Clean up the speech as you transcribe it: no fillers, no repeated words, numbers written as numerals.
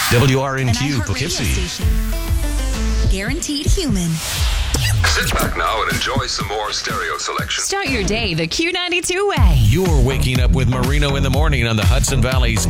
WRNQ Poughkeepsie. Station. Guaranteed human. Sit back now and enjoy some more stereo selection. Start your day the Q92 way. You're waking up with Marino in the morning on the Hudson Valley's